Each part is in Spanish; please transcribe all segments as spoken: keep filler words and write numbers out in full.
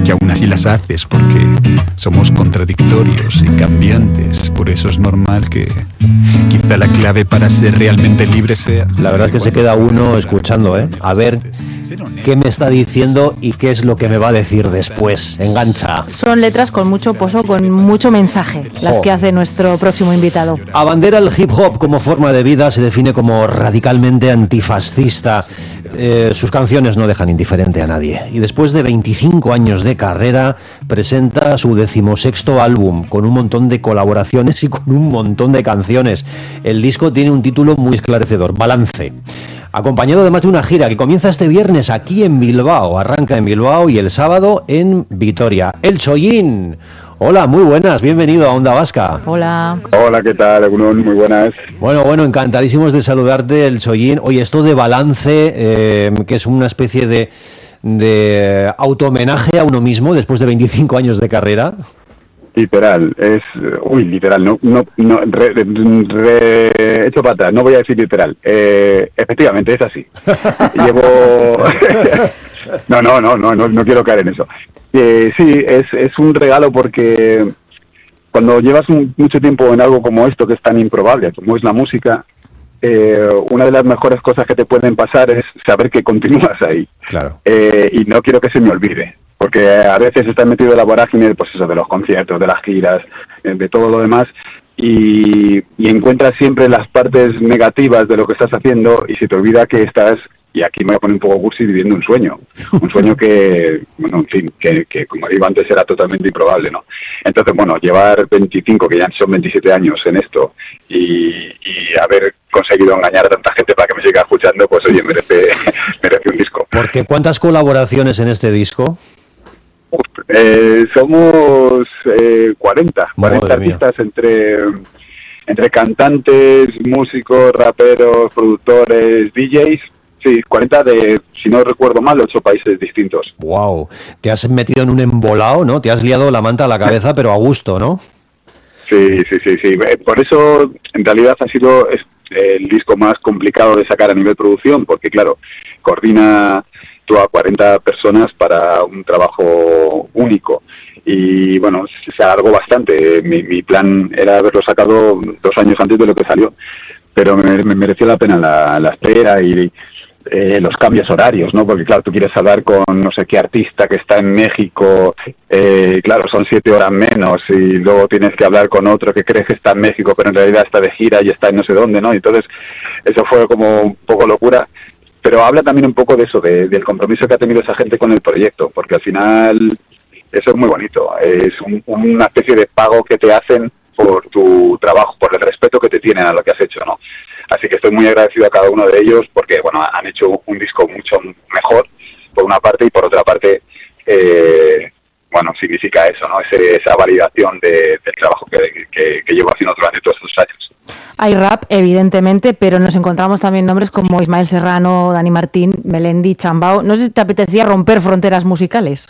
que aún así las haces porque somos contradictorios y cambiantes. Por eso es normal que quizá la clave para ser realmente libre sea... La verdad es que se queda uno escuchando, ¿eh? A ver qué me está diciendo y qué es lo que me va a decir después. Engancha. Son letras con mucho pozo, con mucho mensaje, las que hace nuestro próximo invitado. Abandera el hip hop como forma de vida, se define como radicalmente antifascista. Eh, sus canciones no dejan indiferente a nadie. Y después de veinticinco años de carrera, presenta su decimosexto álbum, con un montón de colaboraciones y con un montón de canciones. El disco tiene un título muy esclarecedor, Balance. Acompañado además de una gira que comienza este viernes aquí en Bilbao, arranca en Bilbao y el sábado en Vitoria. El Chollín. Hola, muy buenas, bienvenido a Onda Vasca. Hola. Hola, ¿qué tal? Muy buenas. Bueno, bueno, encantadísimos de saludarte, El Chollín. Oye, esto de Balance, eh, que es una especie de, de auto-homenaje a uno mismo después de veinticinco años de carrera. Literal, es... Uy, literal, no... no, no re, re, he hecho patas, no voy a decir literal. Eh, efectivamente, es así. Llevo... no, no, no, no, no, no quiero caer en eso. Eh, sí, es, es un regalo porque cuando llevas un, mucho tiempo en algo como esto, que es tan improbable, como es la música, eh, una de las mejores cosas que te pueden pasar es saber que continúas ahí. Claro. Eh, y no quiero que se me olvide. Porque a veces estás metido en la vorágine, pues eso, de los conciertos, de las giras, de todo lo demás, y, y encuentras siempre las partes negativas de lo que estás haciendo y se te olvida que estás, y aquí me voy a poner un poco cursi, viviendo un sueño. Un sueño que, bueno, en fin, que, que como digo antes era totalmente improbable, ¿no? Entonces, bueno, llevar veinticinco, que ya son veintisiete años en esto, y, y haber conseguido engañar a tanta gente para que me siga escuchando, pues oye, merece, merece un disco. Porque ¿cuántas colaboraciones en este disco? Eh, somos eh, cuarenta, cuarenta Madre artistas entre, entre cantantes, músicos, raperos, productores, D Js. Sí, cuarenta de, si no recuerdo mal, ocho países distintos. Wow, te has metido en un embolado, ¿no? Te has liado la manta a la cabeza, pero a gusto, ¿no? Sí, sí, sí, sí. Por eso, en realidad, ha sido el disco más complicado de sacar a nivel producción, porque, claro, coordina tú a cuarenta personas para un trabajo único. Y, bueno, se alargó bastante. Mi, mi plan era haberlo sacado dos años antes de lo que salió, pero me, me mereció la pena la, la espera y... Eh, los cambios horarios, ¿no? Porque claro, tú quieres hablar con no sé qué artista que está en México, eh, claro, son siete horas menos, y luego tienes que hablar con otro que crees que está en México, pero en realidad está de gira y está en no sé dónde, ¿no? Entonces, eso fue como un poco locura, pero habla también un poco de eso, de, del compromiso que ha tenido esa gente con el proyecto, porque al final eso es muy bonito, es un, una especie de pago que te hacen por tu trabajo, por el respeto que te tienen a lo que has hecho, ¿no? Así que estoy muy agradecido a cada uno de ellos porque, bueno, han hecho un disco mucho mejor, por una parte, y por otra parte, eh, bueno, significa eso, ¿no? Ese, esa validación de, del trabajo que, que, que llevo haciendo durante todos estos años. Hay rap, evidentemente, pero nos encontramos también nombres como Ismael Serrano, Dani Martín, Melendi, Chambao. No sé si te apetecía romper fronteras musicales.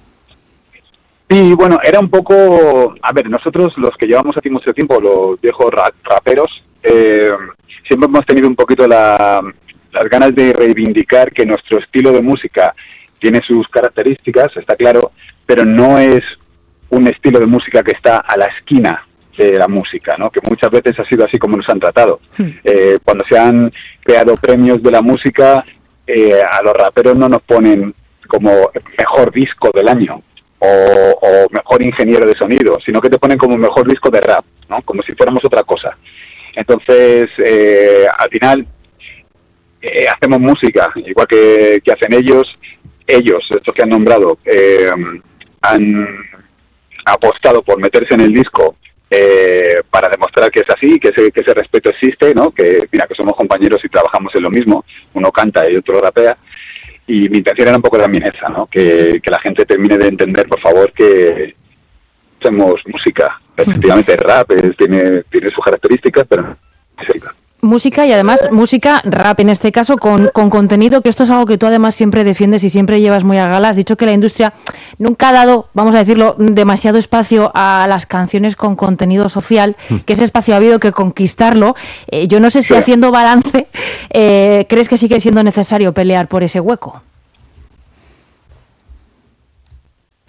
Sí, bueno, era un poco... A ver, nosotros, los que llevamos aquí mucho tiempo, los viejos rap, raperos... Eh, siempre hemos tenido un poquito la, las ganas de reivindicar que nuestro estilo de música tiene sus características, está claro, pero no es un estilo de música que está a la esquina de la música, ¿no? Que muchas veces ha sido así como nos han tratado. Hmm. Eh, cuando se han creado premios de la música, eh, a los raperos no nos ponen como mejor disco del año o, o mejor ingeniero de sonido, sino que te ponen como mejor disco de rap, ¿no? Como si fuéramos otra cosa. Entonces, eh, al final, eh, hacemos música, igual que, que hacen ellos. Ellos, estos que han nombrado, eh, han apostado por meterse en el disco eh, para demostrar que es así, que ese, que ese respeto existe, ¿no? Que mira, que somos compañeros y trabajamos en lo mismo. Uno canta y otro rapea. Y mi intención era un poco también esa, ¿no? Que, que la gente termine de entender, por favor, que hacemos música. Efectivamente, el rap es, tiene, tiene sus características, pero música. Música y además música, rap en este caso, con, con contenido, que esto es algo que tú además siempre defiendes y siempre llevas muy a gala. Has dicho que la industria nunca ha dado, vamos a decirlo, demasiado espacio a las canciones con contenido social, que ese espacio ha habido que conquistarlo. Eh, yo no sé si sí. Haciendo balance, eh, ¿crees que sigue siendo necesario pelear por ese hueco?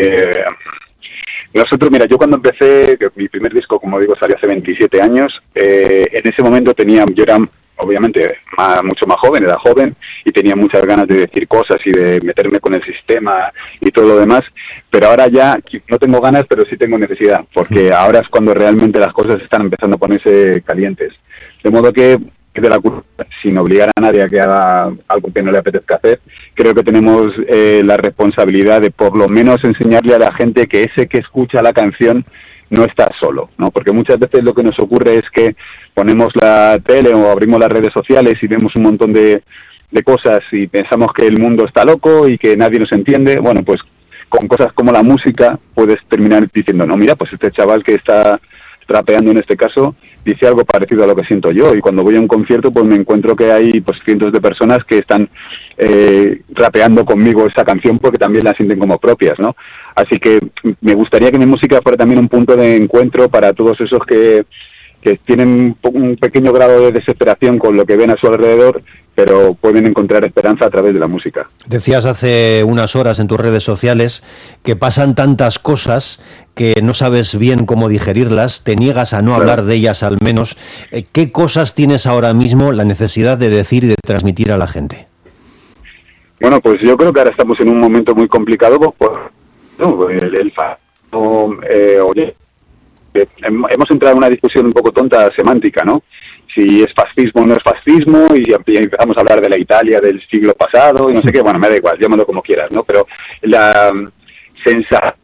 Eh, nosotros, mira, yo cuando empecé, que mi primer disco, como digo, salió hace veintisiete años, eh, en ese momento tenía, yo era obviamente más, mucho más joven, era joven y tenía muchas ganas de decir cosas y de meterme con el sistema y todo lo demás, pero ahora ya no tengo ganas, pero sí tengo necesidad, porque ahora es cuando realmente las cosas están empezando a ponerse calientes. De modo que, de la culpa, sin obligar a nadie a que haga algo que no le apetezca hacer, creo que tenemos eh, la responsabilidad de por lo menos enseñarle a la gente que ese que escucha la canción no está solo, ¿no? Porque muchas veces lo que nos ocurre es que ponemos la tele o abrimos las redes sociales y vemos un montón de, de cosas y pensamos que el mundo está loco y que nadie nos entiende. Bueno, pues con cosas como la música puedes terminar diciendo, no, mira, pues este chaval que está rapeando en este caso dice algo parecido a lo que siento yo, y cuando voy a un concierto pues me encuentro que hay pues cientos de personas que están eh, rapeando conmigo esa canción porque también la sienten como propias, ¿no? Así que me gustaría que mi música fuera también un punto de encuentro para todos esos que, que tienen un pequeño grado de desesperación con lo que ven a su alrededor, pero pueden encontrar esperanza a través de la música. Decías hace unas horas en tus redes sociales que pasan tantas cosas que no sabes bien cómo digerirlas, te niegas a no Claro. hablar de ellas al menos. ¿Qué cosas tienes ahora mismo la necesidad de decir y de transmitir a la gente? Bueno, pues yo creo que ahora estamos en un momento muy complicado pues, por no, el, el fa- no, eh, oye, eh, hemos entrado en una discusión un poco tonta semántica, ¿no? Si es fascismo o no es fascismo, y empezamos a hablar de la Italia del siglo pasado, y no sé qué, bueno, me da igual, llámalo como quieras, ¿no? Pero la um, sensación,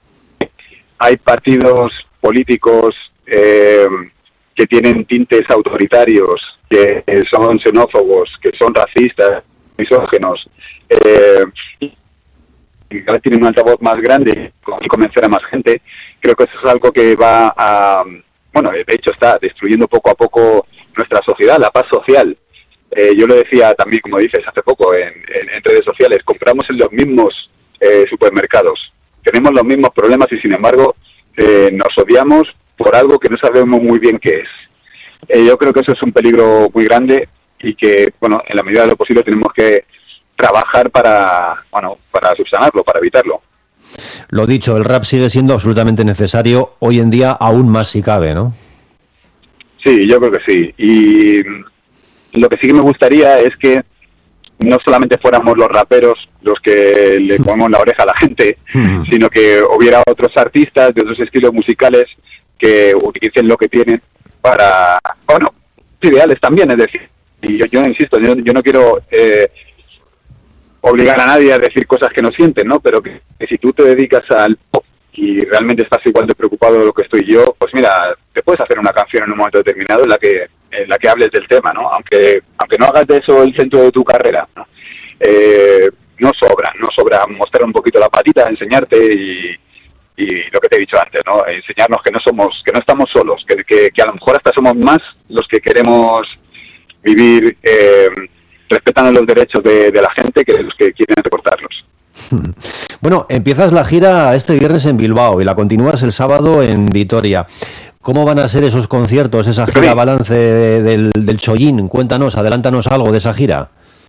hay partidos políticos eh, que tienen tintes autoritarios, que son xenófobos, que son racistas, misóginos, eh, y cada vez tienen un altavoz más grande y convencer a más gente. Creo que eso es algo que va a, bueno, de hecho está destruyendo poco a poco nuestra sociedad, la paz social. Eh, yo lo decía también, como dices, hace poco en, en, en redes sociales, compramos en los mismos eh, supermercados, tenemos los mismos problemas y sin embargo eh, nos odiamos por algo que no sabemos muy bien qué es. Eh, yo creo que eso es un peligro muy grande y que, bueno, en la medida de lo posible tenemos que trabajar para, bueno, para subsanarlo, para evitarlo. Lo dicho, el rap sigue siendo absolutamente necesario hoy en día, aún más si cabe, ¿no? Sí, yo creo que sí. Y lo que sí que me gustaría es que no solamente fuéramos los raperos los que le ponemos la oreja a la gente, mm. sino que hubiera otros artistas de otros estilos musicales que utilicen lo que tienen para, bueno, ideales también, es decir, y yo, yo insisto, yo, yo no quiero eh, obligar a nadie a decir cosas que no sienten, ¿no? Pero que, que si tú te dedicas al pop y realmente estás igual de preocupado de lo que estoy yo, pues mira, te puedes hacer una canción en un momento determinado en la que en la que hables del tema, ¿no? Aunque aunque no hagas de eso el centro de tu carrera, ¿no? Eh, no sobra, no sobra mostrar un poquito la patita, enseñarte y, y lo que te he dicho antes, ¿no? Enseñarnos que no somos, que no estamos solos, que, que, que a lo mejor hasta somos más los que queremos vivir eh, respetando los derechos de, de la gente que los que quieren recortarlos. Bueno, empiezas la gira este viernes en Bilbao y la continúas el sábado en Vitoria. ¿Cómo van a ser esos conciertos, esa gira Sí. balance del, del Chollín? Cuéntanos, adelántanos algo de esa gira.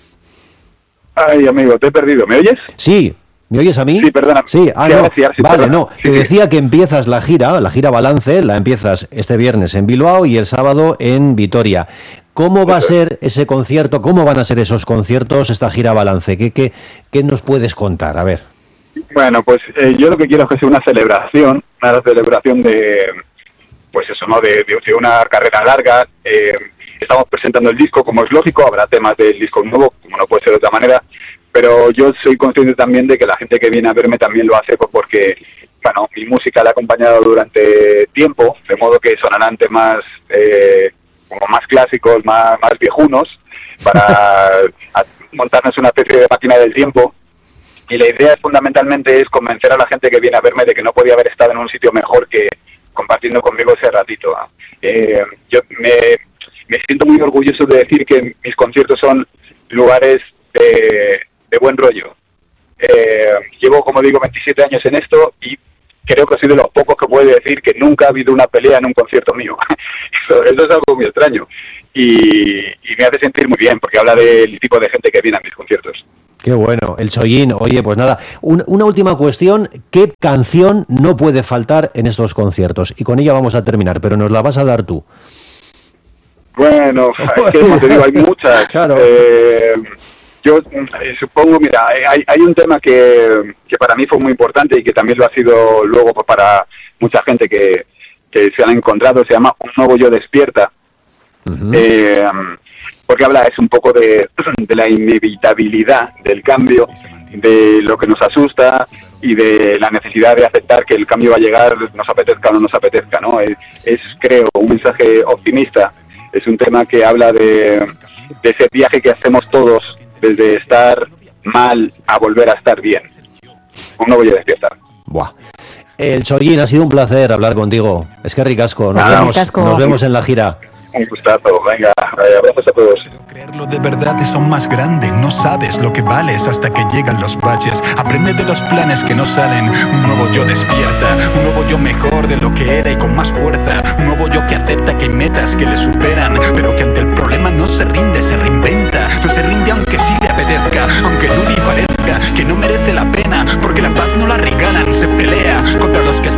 Ay, amigo, te he perdido. ¿Me oyes? Sí. ¿Me oyes a mí? Sí, perdona. Sí, ah, Sí, no. ahora sí, ahora sí, vale, perdona. no. Sí, Te sí. decía que empiezas la gira, la gira balance, la empiezas este viernes en Bilbao y el sábado en Vitoria. ¿Cómo va a ser ese concierto? ¿Cómo van a ser esos conciertos, esta gira balance? ¿Qué, qué, qué nos puedes contar? A ver. Bueno, pues eh, yo lo que quiero es que sea una celebración, una celebración de, pues eso, ¿no? De, de, de una carrera larga. Eh, estamos presentando el disco, como es lógico, habrá temas del disco nuevo, como no puede ser de otra manera, pero yo soy consciente también de que la gente que viene a verme también lo hace pues porque, bueno, mi música la ha acompañado durante tiempo, de modo que sonarán temas eh, como más clásicos, más, más viejunos, para a, montarnos una especie de máquina del tiempo. Y la idea fundamentalmente es convencer a la gente que viene a verme de que no podía haber estado en un sitio mejor que compartiendo conmigo ese ratito. Eh, yo me, me siento muy orgulloso de decir que mis conciertos son lugares de, de buen rollo. Eh, llevo, como digo, veintisiete años en esto y creo que soy de los pocos que puede decir que nunca ha habido una pelea en un concierto mío. Eso, eso es algo muy extraño. Y, y me hace sentir muy bien porque habla del tipo de gente que viene a mis conciertos. Qué bueno, el Chollín. Oye, pues nada, un, una última cuestión. ¿Qué canción no puede faltar en estos conciertos? Y con ella vamos a terminar, pero nos la vas a dar tú. Bueno, es que como te digo, hay muchas. Claro. Eh, yo eh, supongo, mira, hay, hay un tema que, que para mí fue muy importante y que también lo ha sido luego para mucha gente que, que se han encontrado, se llama Un Nuevo Yo Despierta. Uh-huh. Eh, porque habla es un poco de, de la inevitabilidad del cambio, de lo que nos asusta y de la necesidad de aceptar que el cambio va a llegar, nos apetezca o no nos apetezca, ¿no? Es, es creo, un mensaje optimista. Es un tema que habla de, de ese viaje que hacemos todos desde estar mal a volver a estar bien. Un nuevo yo despierta. Buah. El Chollín, ha sido un placer hablar contigo. Es que ricasco. Nos, ah, vemos, ricasco. nos vemos en la gira. Un gustazo. Venga, abrazos a todos. Creerlo de verdad es aún más grande. No sabes lo que vales hasta que llegan los baches. Aprende de los planes que no salen. Un nuevo yo despierta. Un nuevo yo mejor de lo que era y con más fuerza. Un nuevo yo que acepta que hay metas que le superan, pero que ante el problema no se